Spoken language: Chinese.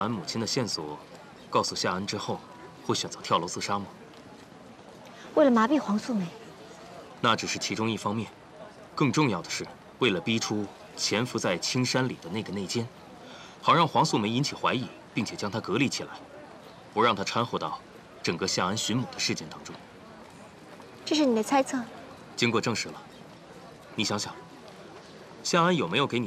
安母亲的线索告诉夏安之后，会选择跳楼自杀吗？ 为了麻痹黄素梅， 那只是其中一方面，更重要的是为了逼出潜伏在青山里的那个内奸，好让黄素梅引起怀疑，并且将她隔离起来，不让她掺和到整个夏安寻母的事件当中。 这是你的猜测？ 经过证实了，你想想，夏安有没有给你